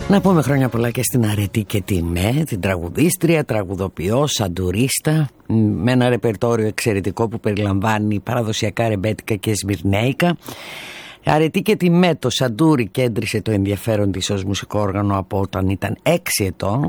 Να πούμε χρόνια πολλά και στην Αρετή και τη ΜΕ, την τραγουδίστρια, τραγουδοποιό, σαντουρίστα, με ένα ρεπερτόριο εξαιρετικό που περιλαμβάνει παραδοσιακά ρεμπέτικα και σμυρνέικα. Αρετή και τη ΜΕ, το σαντούρι κέντρισε το ενδιαφέρον της ως μουσικό όργανο από όταν ήταν 6 ετών,